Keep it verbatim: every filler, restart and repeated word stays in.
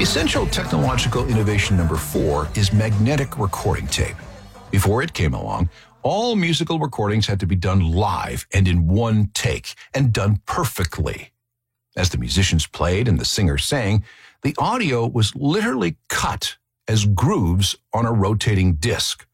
Essential technological innovation number four is magnetic recording tape. Before it came along, all musical recordings had to be done live and in one take, and done perfectly. As the musicians played and the singer sang, the audio was literally cut as grooves on a rotating disc.